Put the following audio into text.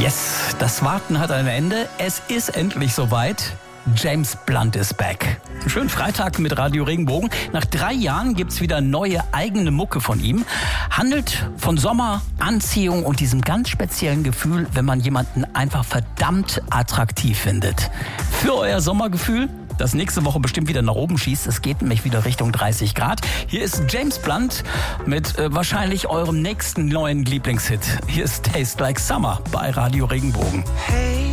Yes, das Warten hat ein Ende. Es ist endlich soweit. James Blunt ist back. Schönen Freitag mit Radio Regenbogen. Nach 3 Jahren gibt's wieder neue eigene Mucke von ihm. Handelt von Sommer, Anziehung und diesem ganz speziellen Gefühl, wenn man jemanden einfach verdammt attraktiv findet. Für euer Sommergefühl, das nächste Woche bestimmt wieder nach oben schießt. Es geht nämlich wieder Richtung 30 Grad. Hier ist James Blunt mit wahrscheinlich eurem nächsten neuen Lieblingshit. Hier ist Taste Like Summer bei Radio Regenbogen. Hey.